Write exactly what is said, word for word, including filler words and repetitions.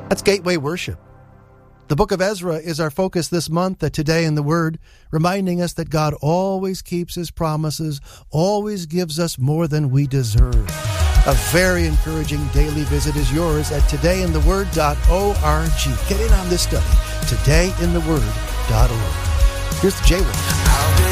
That's Gateway Worship. The book of Ezra is our focus this month at Today in the Word, reminding us that God always keeps His promises, always gives us more than we deserve. A very encouraging daily visit is yours at today in the word dot org. Get in on this study, today in the word dot org. Here's the J-Word.